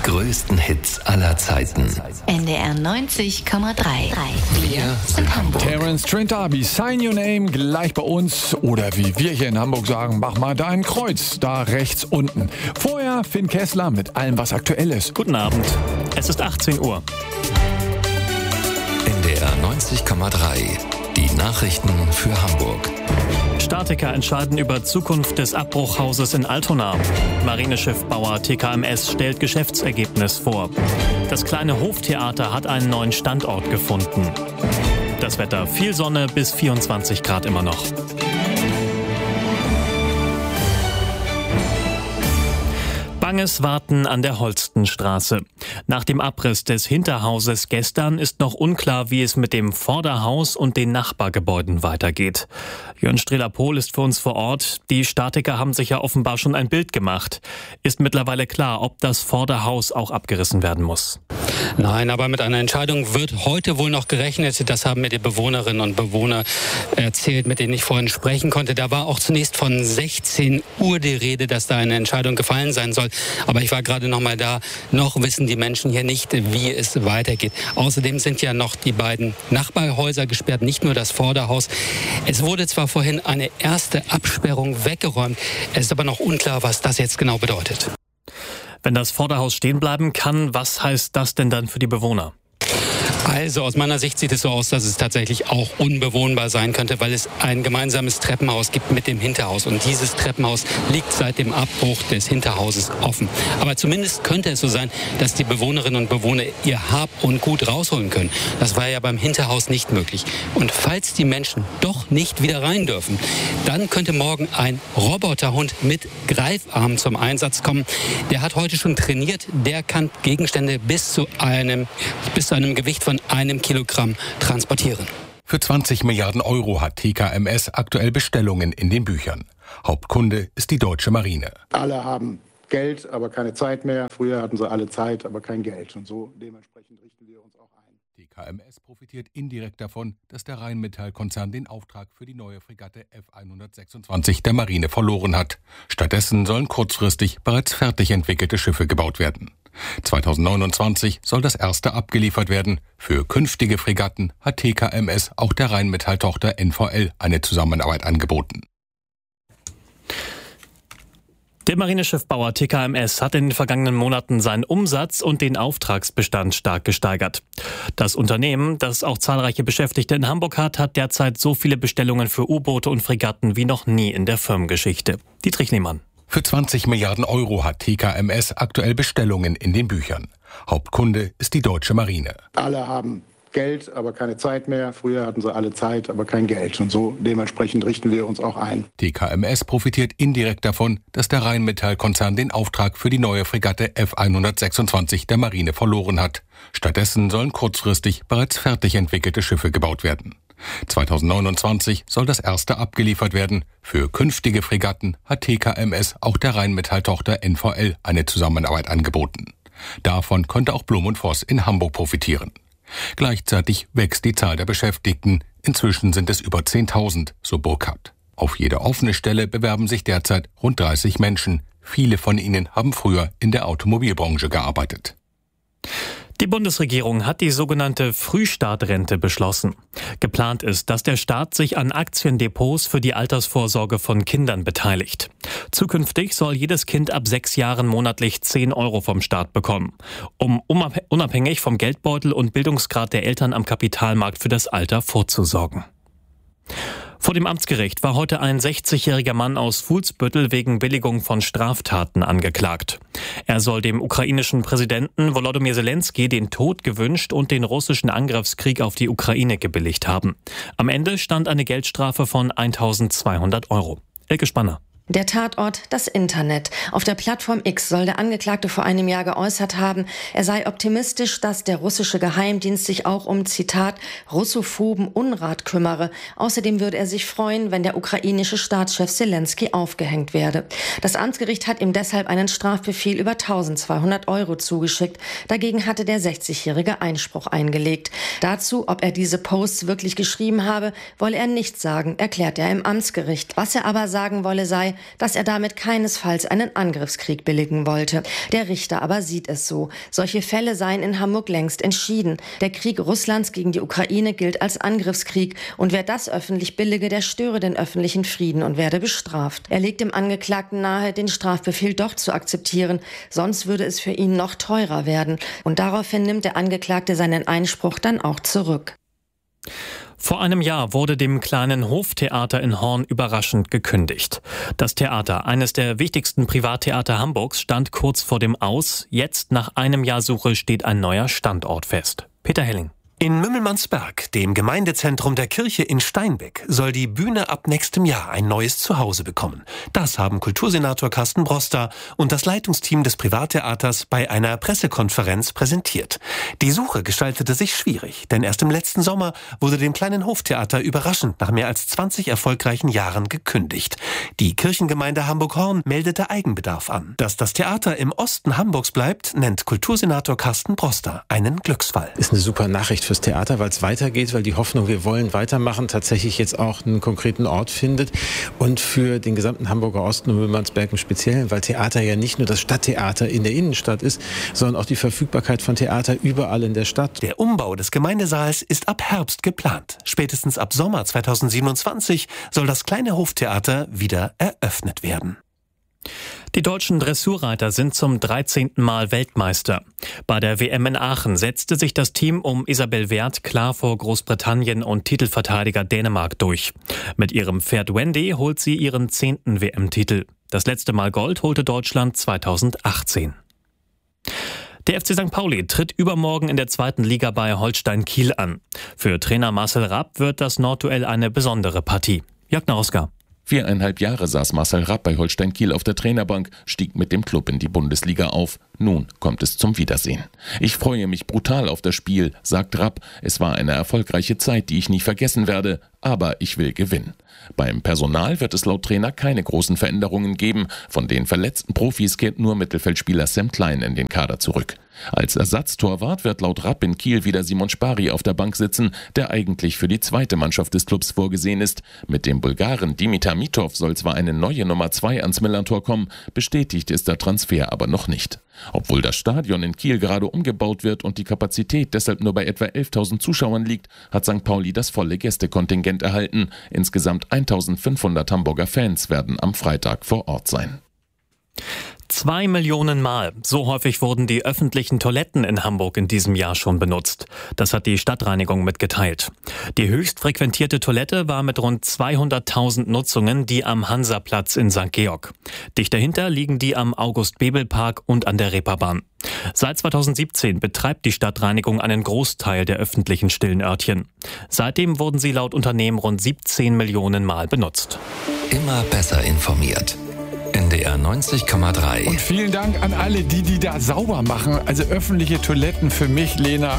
größten Hits aller Zeiten. NDR 90,3. Wir sind Hamburg. Terence Trent D'Arby, Sign Your Name, gleich bei uns. Oder wie wir hier in Hamburg sagen, mach mal dein Kreuz, da rechts unten. Vorher Finn Kessler mit allem, was aktuell ist. Guten Abend. Es ist 18 Uhr. NDR 90,3. Die Nachrichten für Hamburg. Statiker entscheiden über Zukunft des Abbruchhauses in Altona. Marineschiffbauer TKMS stellt Geschäftsergebnis vor. Das kleine Hoftheater hat einen neuen Standort gefunden. Das Wetter: viel Sonne bis 24 Grad immer noch. Banges Warten an der Holstenstraße. Nach dem Abriss des Hinterhauses gestern ist noch unklar, wie es mit dem Vorderhaus und den Nachbargebäuden weitergeht. Jörn Strehler-Pohl ist für uns vor Ort. Die Statiker haben sich ja offenbar schon ein Bild gemacht. Ist mittlerweile klar, ob das Vorderhaus auch abgerissen werden muss? Nein, aber mit einer Entscheidung wird heute wohl noch gerechnet. Das haben mir die Bewohnerinnen und Bewohner erzählt, mit denen ich vorhin sprechen konnte. Da war auch zunächst von 16 Uhr die Rede, dass da eine Entscheidung gefallen sein soll. Aber ich war gerade noch mal da. Noch wissen die Menschen hier nicht, wie es weitergeht. Außerdem sind ja noch die beiden Nachbarhäuser gesperrt, nicht nur das Vorderhaus. Es wurde zwar vorhin eine erste Absperrung weggeräumt. Es ist aber noch unklar, was das jetzt genau bedeutet. Wenn das Vorderhaus stehen bleiben kann, was heißt das denn dann für die Bewohner? Also aus meiner Sicht sieht es so aus, dass es tatsächlich auch unbewohnbar sein könnte, weil es ein gemeinsames Treppenhaus gibt mit dem Hinterhaus. Und dieses Treppenhaus liegt seit dem Abbruch des Hinterhauses offen. Aber zumindest könnte es so sein, dass die Bewohnerinnen und Bewohner ihr Hab und Gut rausholen können. Das war ja beim Hinterhaus nicht möglich. Und falls die Menschen doch nicht wieder rein dürfen, dann könnte morgen ein Roboterhund mit Greifarm zum Einsatz kommen. Der hat heute schon trainiert. Der kann Gegenstände bis zu einem Gewicht von 1 Kilogramm transportieren. Für 20 Milliarden Euro hat TKMS aktuell Bestellungen in den Büchern. Hauptkunde ist die deutsche Marine. Alle haben Geld, aber keine Zeit mehr. Früher hatten sie alle Zeit, aber kein Geld. Und so dementsprechend richten wir uns auch ein. TKMS profitiert indirekt davon, dass der Rheinmetall-Konzern den Auftrag für die neue Fregatte F126 der Marine verloren hat. Stattdessen sollen kurzfristig bereits fertig entwickelte Schiffe gebaut werden. 2029 soll das erste abgeliefert werden. Für künftige Fregatten hat TKMS auch der Rheinmetall-Tochter NVL eine Zusammenarbeit angeboten. Der Marineschiffbauer TKMS hat in den vergangenen Monaten seinen Umsatz und den Auftragsbestand stark gesteigert. Das Unternehmen, das auch zahlreiche Beschäftigte in Hamburg hat, hat derzeit so viele Bestellungen für U-Boote und Fregatten wie noch nie in der Firmengeschichte. Dietrich Lehmann. Für 20 Milliarden Euro hat TKMS aktuell Bestellungen in den Büchern. Hauptkunde ist die deutsche Marine. Alle haben Geld, aber keine Zeit mehr. Früher hatten sie alle Zeit, aber kein Geld. Und so dementsprechend richten wir uns auch ein. TKMS profitiert indirekt davon, dass der Rheinmetall-Konzern den Auftrag für die neue Fregatte F126 der Marine verloren hat. Stattdessen sollen kurzfristig bereits fertig entwickelte Schiffe gebaut werden. 2029 soll das erste abgeliefert werden. Für künftige Fregatten hat TKMS auch der Rheinmetall-Tochter NVL eine Zusammenarbeit angeboten. Davon konnte auch Blum & Voss in Hamburg profitieren. Gleichzeitig wächst die Zahl der Beschäftigten. Inzwischen sind es über 10.000, so Burkhardt. Auf jede offene Stelle bewerben sich derzeit rund 30 Menschen. Viele von ihnen haben früher in der Automobilbranche gearbeitet. Die Bundesregierung hat die sogenannte Frühstartrente beschlossen. Geplant ist, dass der Staat sich an Aktiendepots für die Altersvorsorge von Kindern beteiligt. Zukünftig soll jedes Kind ab 6 Jahren monatlich 10 Euro vom Staat bekommen, um unabhängig vom Geldbeutel und Bildungsgrad der Eltern am Kapitalmarkt für das Alter vorzusorgen. Vor dem Amtsgericht war heute ein 60-jähriger Mann aus Fuhlsbüttel wegen Billigung von Straftaten angeklagt. Er soll dem ukrainischen Präsidenten Volodymyr Zelensky den Tod gewünscht und den russischen Angriffskrieg auf die Ukraine gebilligt haben. Am Ende stand eine Geldstrafe von 1.200 Euro. Elke Spanner. Der Tatort, das Internet. Auf der Plattform X soll der Angeklagte vor einem Jahr geäußert haben, er sei optimistisch, dass der russische Geheimdienst sich auch um, Zitat, russophoben Unrat kümmere. Außerdem würde er sich freuen, wenn der ukrainische Staatschef Zelensky aufgehängt werde. Das Amtsgericht hat ihm deshalb einen Strafbefehl über 1.200 Euro zugeschickt. Dagegen hatte der 60-Jährige Einspruch eingelegt. Dazu, ob er diese Posts wirklich geschrieben habe, wolle er nichts sagen, erklärt er im Amtsgericht. Was er aber sagen wolle sei, dass er damit keinesfalls einen Angriffskrieg billigen wollte. Der Richter aber sieht es so. Solche Fälle seien in Hamburg längst entschieden. Der Krieg Russlands gegen die Ukraine gilt als Angriffskrieg und wer das öffentlich billige, der störe den öffentlichen Frieden und werde bestraft. Er legt dem Angeklagten nahe, den Strafbefehl doch zu akzeptieren, sonst würde es für ihn noch teurer werden. Und daraufhin nimmt der Angeklagte seinen Einspruch dann auch zurück. Vor einem Jahr wurde dem kleinen Hoftheater in Horn überraschend gekündigt. Das Theater, eines der wichtigsten Privattheater Hamburgs, stand kurz vor dem Aus. Jetzt, nach einem Jahr Suche, steht ein neuer Standort fest. Peter Helling. In Mümmelmannsberg, dem Gemeindezentrum der Kirche in Steinbeck, soll die Bühne ab nächstem Jahr ein neues Zuhause bekommen. Das haben Kultursenator Carsten Broster und das Leitungsteam des Privattheaters bei einer Pressekonferenz präsentiert. Die Suche gestaltete sich schwierig, denn erst im letzten Sommer wurde dem kleinen Hoftheater überraschend nach mehr als 20 erfolgreichen Jahren gekündigt. Die Kirchengemeinde Hamburg-Horn meldete Eigenbedarf an. Dass das Theater im Osten Hamburgs bleibt, nennt Kultursenator Carsten Broster einen Glücksfall. Ist eine super Nachricht fürs Theater, weil es weitergeht, weil die Hoffnung, wir wollen weitermachen, tatsächlich jetzt auch einen konkreten Ort findet und für den gesamten Hamburger Osten und Mümmelmannsberg im Speziellen, weil Theater ja nicht nur das Stadttheater in der Innenstadt ist, sondern auch die Verfügbarkeit von Theater überall in der Stadt. Der Umbau des Gemeindesaals ist ab Herbst geplant. Spätestens ab Sommer 2027 soll das kleine Hoftheater wieder eröffnet werden. Die deutschen Dressurreiter sind zum 13. Mal Weltmeister. Bei der WM in Aachen setzte sich das Team um Isabel Werth klar vor Großbritannien und Titelverteidiger Dänemark durch. Mit ihrem Pferd Wendy holt sie ihren 10. WM-Titel. Das letzte Mal Gold holte Deutschland 2018. Der FC St. Pauli tritt übermorgen in der 2. Liga bei Holstein Kiel an. Für Trainer Marcel Rapp wird das Nordduell eine besondere Partie. Jörg Naroska. 4,5 Jahre saß Marcel Rapp bei Holstein Kiel auf der Trainerbank, stieg mit dem Club in die Bundesliga auf. Nun kommt es zum Wiedersehen. Ich freue mich brutal auf das Spiel, sagt Rapp. Es war eine erfolgreiche Zeit, die ich nie vergessen werde, aber ich will gewinnen. Beim Personal wird es laut Trainer keine großen Veränderungen geben. Von den verletzten Profis kehrt nur Mittelfeldspieler Sam Klein in den Kader zurück. Als Ersatztorwart wird laut Rapp in Kiel wieder Simon Spari auf der Bank sitzen, der eigentlich für die zweite Mannschaft des Clubs vorgesehen ist. Mit dem Bulgaren Dimitar Mitov soll zwar eine neue Nummer 2 ans Millerntor kommen, bestätigt ist der Transfer aber noch nicht. Obwohl das Stadion in Kiel gerade umgebaut wird und die Kapazität deshalb nur bei etwa 11.000 Zuschauern liegt, hat St. Pauli das volle Gästekontingent erhalten. Insgesamt 1.500 Hamburger Fans werden am Freitag vor Ort sein. 2 Millionen Mal. So häufig wurden die öffentlichen Toiletten in Hamburg in diesem Jahr schon benutzt. Das hat die Stadtreinigung mitgeteilt. Die höchst frequentierte Toilette war mit rund 200.000 Nutzungen die am Hansaplatz in St. Georg. Dicht dahinter liegen die am August-Bebel-Park und an der Reeperbahn. Seit 2017 betreibt die Stadtreinigung einen Großteil der öffentlichen stillen Örtchen. Seitdem wurden sie laut Unternehmen rund 17 Millionen Mal benutzt. Immer besser informiert. NDR 90,3. Und vielen Dank an alle, die da sauber machen. Also öffentliche Toiletten für mich, Lena.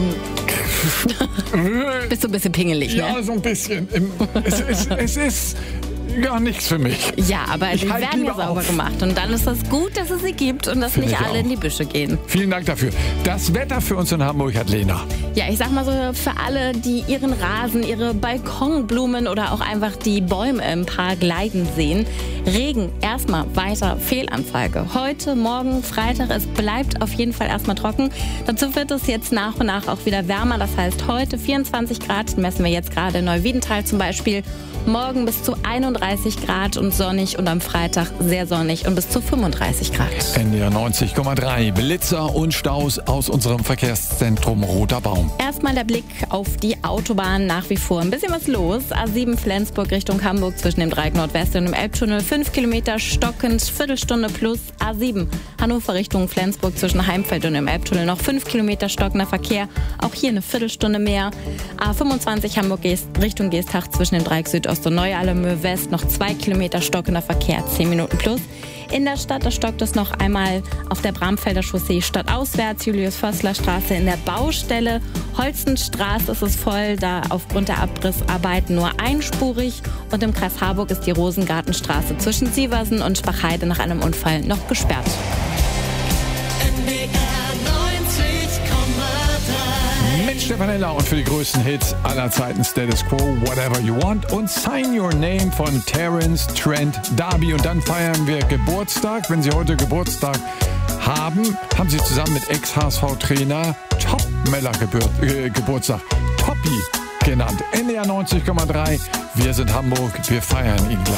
Bist du ein bisschen pingelig, ne? Ja, so ein bisschen. Es ist gar nichts für mich. Ja, aber die werden ja sauber gemacht. Und dann ist das gut, dass es sie gibt und dass nicht alle in die Büsche gehen. Vielen Dank dafür. Das Wetter für uns in Hamburg hat Lena. Ja, ich sag mal so, für alle, die ihren Rasen, ihre Balkonblumen oder auch einfach die Bäume im Park leiden sehen. Regen, erstmal weiter Fehlanzeige. Heute, morgen, Freitag, es bleibt auf jeden Fall erstmal trocken. Dazu wird es jetzt nach und nach auch wieder wärmer. Das heißt, heute 24 Grad, messen wir jetzt gerade in Neuwiedental zum Beispiel. Morgen bis zu 31 Grad und sonnig und am Freitag sehr sonnig und bis zu 35 Grad. NDR 90,3. Blitzer und Staus aus unserem Verkehrszentrum Roter Baum. Erstmal der Blick auf die Autobahn. Nach wie vor ein bisschen was los. A7 Flensburg Richtung Hamburg zwischen dem Dreieck Nordwest und dem Elbtunnel. 5 Kilometer stockend, Viertelstunde plus. A7 Hannover Richtung Flensburg zwischen Heimfeld und dem Elbtunnel noch 5 Kilometer stockender Verkehr. Auch hier eine Viertelstunde mehr. A25 Hamburg Richtung Geesthacht zwischen dem Dreieck Südost und Neu-Alemöhr West noch 2 Kilometer stockender Verkehr, 10 Minuten plus. In der Stadt, da stockt es noch einmal auf der Bramfelder Chaussee stadtauswärts, Julius-Förstler-Straße in der Baustelle. Holstenstraße ist es voll, da aufgrund der Abrissarbeiten nur einspurig. Und im Kreis Harburg ist die Rosengartenstraße zwischen Sieversen und Spachheide nach einem Unfall noch gesperrt. Stefanella und für die größten Hits aller Zeiten Status Quo, Whatever You Want und Sign Your Name von Terence Trent D'Arby. Und dann feiern wir Geburtstag. Wenn Sie heute Geburtstag haben Sie zusammen mit Ex-HSV-Trainer Topmeller Geburtstag. Toppi genannt. NDR 90,3. Wir sind Hamburg. Wir feiern ihn gleich.